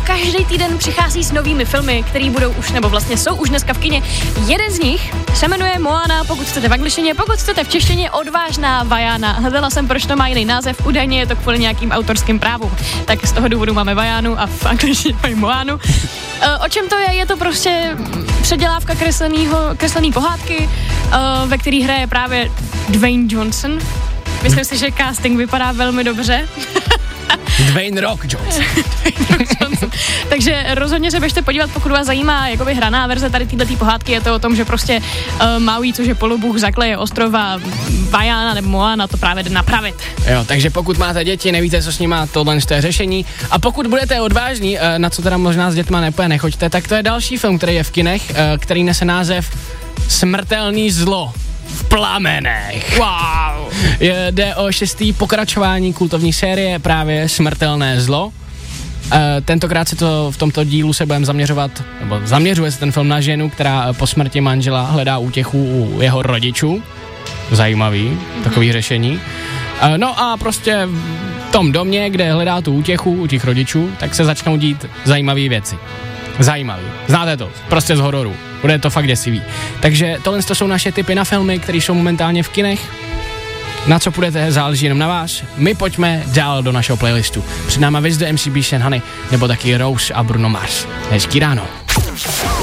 každý týden přichází s novými filmy, které budou už, nebo vlastně jsou už dneska v kině. Jeden z nich se jmenuje Moana, pokud chcete v angličtině, pokud chcete v češtině Odvážná Vajana. Hledala jsem, proč to má jiný název, údajně je to kvůli nějakým autorským právům. Tak z toho důvodu máme Vajanu a v angličtině mají Moanu. O čem to je? Je to prostě předělávka kreslený pohádky, ve který hraje právě Dwayne Johnson. Myslím si, že casting vypadá velmi dobře. Dwayne Rock Johnson. Takže rozhodně se běžte podívat, pokud vás zajímá jakoby hraná verze tady této pohádky. Je to o tom, že prostě Maui, což je polobůh, zakleje ostrov a Vajana nebo Moana to právě jde napravit. Jo, takže pokud máte děti, nevíte, co s nima, tohle je řešení. A pokud budete odvážní, na co teda možná s dětma nechoďte, tak to je další film, který je v kinech, který nese název Smrtelný zlo v plamenech. Wow. Jde o 6. pokračování kultovní série právě Smrtelné zlo. Tentokrát se to v tomto dílu se budeme zaměřovat, nebo zaměřuje se ten film na ženu, která po smrti manžela hledá útěchu u jeho rodičů. Zajímavý, takový řešení. No a prostě v tom domě, kde hledá tu útěchu u těch rodičů, tak se začnou dít zajímavé věci. Zajímavý. Znáte to, prostě z hororu. Bude to fakt děsivý. Takže tohle jsou naše tipy na filmy, které jsou momentálně v kinech. Na co půjdete, záleží jenom na vás. My pojďme dál do našeho playlistu. Před náma Wiz the MC, Sean Honey, nebo taky Rose a Bruno Mars. Hezký ráno.